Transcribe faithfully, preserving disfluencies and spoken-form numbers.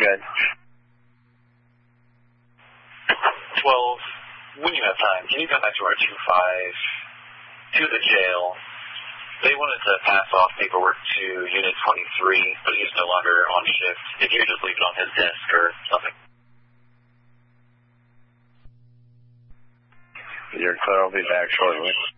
good. Well, when you have time, can you come back to our two five to the jail? They wanted to pass off paperwork to Unit twenty-three, but he's no longer on shift. If you could just leave it on his desk or something. You're clear. I'll be back shortly.